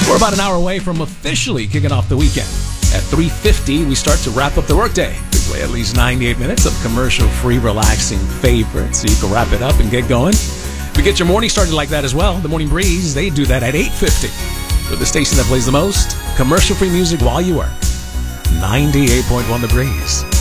We're about an hour away from officially kicking off the weekend. At 3:50, we start to wrap up the workday. We play at least 98 minutes of commercial-free, relaxing favorites so you can wrap it up and get going. We get your morning started like that as well. The Morning Breeze, they do that at 8:50. With the station that plays the most commercial-free music while you work. 98.1 The Breeze.